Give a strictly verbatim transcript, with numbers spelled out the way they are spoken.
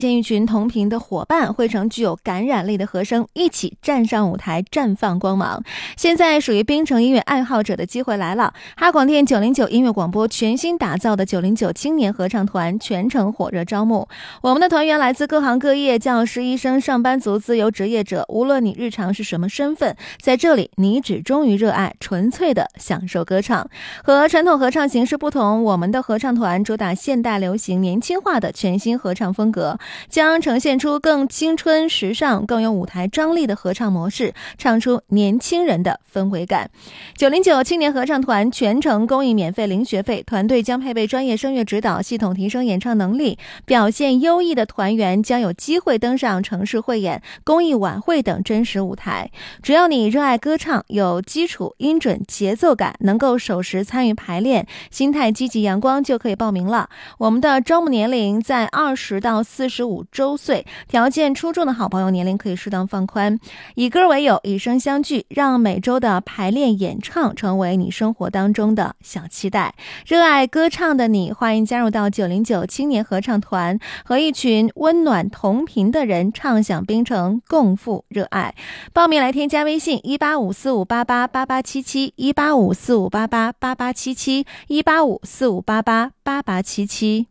见一群同频的伙伴汇成具有感染力的和声，一起站上舞台绽放光芒。现在属于槟城音乐爱好者的机会来了，哈广电九零九音乐广播全新打造的九零九青年合唱团全程火热招募。我们的团员来自各行各业，教师、医生、上班族、自由职业者，无论你日常是什么身份，在这里你只忠于热爱，纯粹的享受歌唱。和传统合唱形式不同，我们的合唱团主打现代流行年轻化的全新合唱风格，将呈现出更青春时尚更有舞台张力的合唱模式，唱出年轻人的氛围感。九零九青年合唱团全程公益免费零学费，团队将配备专业声乐指导，系统提升演唱能力，表现优异的团员将有机会登上城市汇演、公益晚会等真实舞台。只要你热爱歌唱，有基础音准节奏感，能够守时参与排练，心态积极阳光，就可以报名了。我们的招募年龄在二十到四十五周岁，条件出众的好朋友年龄可以适当放宽。以歌为友，以声相聚，让每周的排练演唱成为你生活当中的小期待。热爱歌唱的你，欢迎加入到九零九青年合唱团，和一群温暖同频的人唱响槟城，共赴热爱。报名来添加微信一八五四五八八八八七七一八五四五八八八八七七一八五四五八八八八七七。